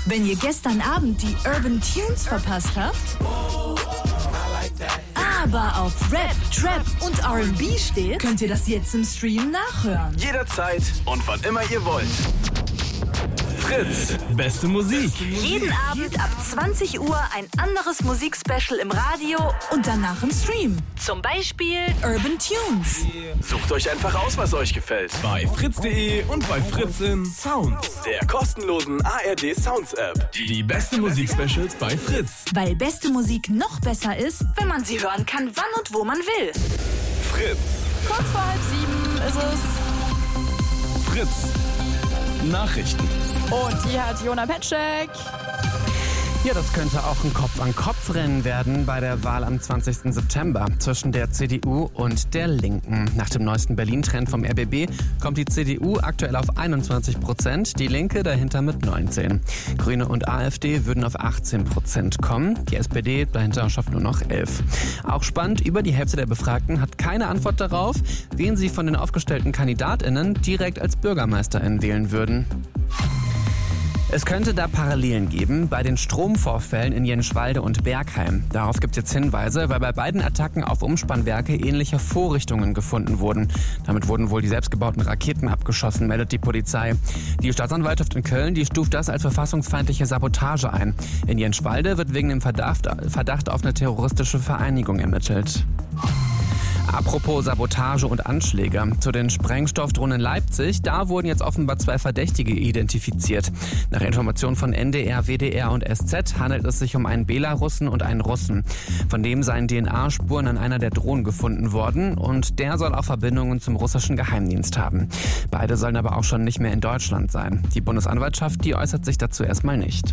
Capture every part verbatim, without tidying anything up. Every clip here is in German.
Wenn ihr gestern Abend die Urban Tunes verpasst habt, aber auf Rap, Trap und R and B steht, könnt ihr das jetzt im Stream nachhören. Jederzeit und wann immer ihr wollt. Fritz, beste Musik. Jeden Abend ab zwanzig Uhr ein anderes Musikspecial im Radio und danach im Stream. Zum Beispiel Urban Tunes. Sucht euch einfach aus, was euch gefällt. Bei fritz punkt de und bei Fritzin Sounds, der kostenlosen A R D Sounds App. Die beste Musikspecials bei Fritz. Weil beste Musik noch besser ist, wenn man sie hören kann, wann und wo man will. Fritz. Kurz vor halb sieben ist es. Fritz. Nachrichten. Und die hat Jona Petschek. Ja, das könnte auch ein Kopf-an-Kopf-Rennen werden bei der Wahl am zwanzigsten September zwischen der C D U und der Linken. Nach dem neuesten Berlin-Trend vom R B B kommt die C D U aktuell auf einundzwanzig Prozent, die Linke dahinter mit neunzehn. Grüne und AfD würden auf achtzehn Prozent kommen, die S P D dahinter schafft nur noch elf. Auch spannend, über die Hälfte der Befragten hat keine Antwort darauf, wen sie von den aufgestellten KandidatInnen direkt als BürgermeisterInnen wählen würden. Es könnte da Parallelen geben bei den Stromvorfällen in Jenschwalde und Bergheim. Darauf gibt es jetzt Hinweise, weil bei beiden Attacken auf Umspannwerke ähnliche Vorrichtungen gefunden wurden. Damit wurden wohl die selbstgebauten Raketen abgeschossen, meldet die Polizei. Die Staatsanwaltschaft in Köln, die stuft das als verfassungsfeindliche Sabotage ein. In Jenschwalde wird wegen dem Verdacht, Verdacht auf eine terroristische Vereinigung ermittelt. Apropos Sabotage und Anschläge. Zu den Sprengstoffdrohnen in Leipzig, da wurden jetzt offenbar zwei Verdächtige identifiziert. Nach Informationen von N D R, W D R und S Z handelt es sich um einen Belarussen und einen Russen. Von dem seien D N A-Spuren an einer der Drohnen gefunden worden und der soll auch Verbindungen zum russischen Geheimdienst haben. Beide sollen aber auch schon nicht mehr in Deutschland sein. Die Bundesanwaltschaft, die äußert sich dazu erstmal nicht.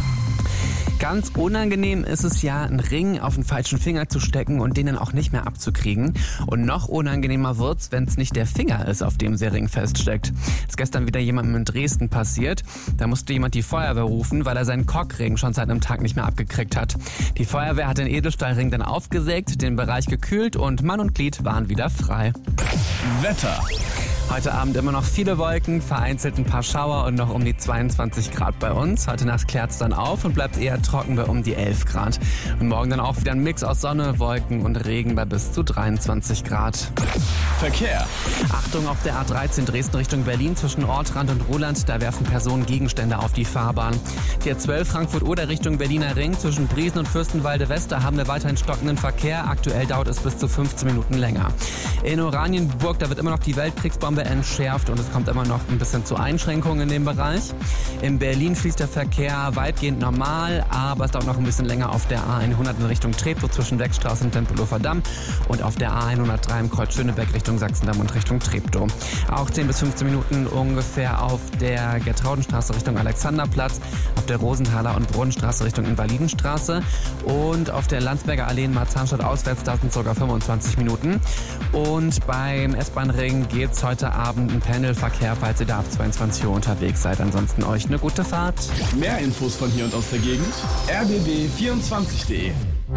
Ganz unangenehm ist es ja, einen Ring auf den falschen Finger zu stecken und den dann auch nicht mehr abzukriegen. Und noch unangenehmer wird's, wenn es nicht der Finger ist, auf dem der Ring feststeckt. Das ist gestern wieder jemandem in Dresden passiert. Da musste jemand die Feuerwehr rufen, weil er seinen Cockring schon seit einem Tag nicht mehr abgekriegt hat. Die Feuerwehr hat den Edelstahlring dann aufgesägt, den Bereich gekühlt und Mann und Glied waren wieder frei. Wetter. Heute Abend immer noch viele Wolken, vereinzelt ein paar Schauer und noch um die zweiundzwanzig Grad bei uns. Heute Nacht klärt's dann auf und bleibt eher trocken bei um die elf Grad. Und morgen dann auch wieder ein Mix aus Sonne, Wolken und Regen bei bis zu dreiundzwanzig Grad. Verkehr. Achtung auf der A dreizehn Dresden Richtung Berlin zwischen Ortrand und Ruhland, da werfen Personen Gegenstände auf die Fahrbahn. Die A zwölf Frankfurt-Oder Richtung Berliner Ring zwischen Briesen und Fürstenwalde-West, da haben wir weiterhin stockenden Verkehr. Aktuell dauert es bis zu fünfzehn Minuten länger. In Oranienburg, da wird immer noch die Weltkriegsbombe entschärft und es kommt immer noch ein bisschen zu Einschränkungen in dem Bereich. In Berlin fließt der Verkehr weitgehend normal, aber es dauert noch ein bisschen länger auf der A hundert in Richtung Treptow zwischen Wegstraße und Tempelhofer Damm und auf der A hundertdrei im Kreuz Schöneberg Richtung Sachsendamm und Richtung Treptow. Auch zehn bis fünfzehn Minuten ungefähr auf der Gertraudenstraße Richtung Alexanderplatz, auf der Rosenthaler und Brunnenstraße Richtung Invalidenstraße und auf der Landsberger Allee in Marzahn-Stadt auswärts, da sind sogar fünfundzwanzig Minuten. Und beim S-Bahn-Ring geht's heute Abend ein Pendelverkehr, falls ihr da ab zweiundzwanzig Uhr unterwegs seid. Ansonsten euch eine gute Fahrt. Mehr Infos von hier und aus der Gegend. r b b vierundzwanzig punkt de.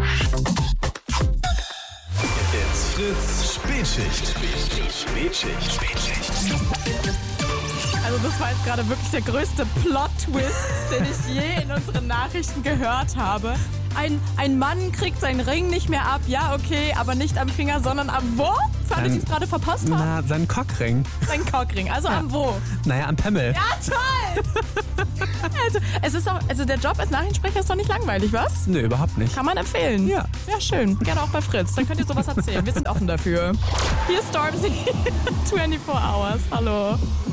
It's Fritz Spätschicht. Spätschicht. Spätschicht. Also das war jetzt gerade wirklich der größte Plot-Twist, den ich je in unseren Nachrichten gehört habe. Ein, ein Mann kriegt seinen Ring nicht mehr ab, ja okay, aber nicht am Finger, sondern am wo? Fand ich es gerade verpasst habe? Na, sein Cockring. Sein Cockring, also ja. Am wo? Naja, am Pimmel. Ja, toll! also, es ist auch, also der Job als Nachrichtensprecher ist doch nicht langweilig, was? Nö, überhaupt nicht. Kann man empfehlen. Ja. Ja, schön. Gerne auch bei Fritz, dann könnt ihr sowas erzählen. Wir sind offen dafür. Hier ist Stormzy, vierundzwanzig Hours, hallo.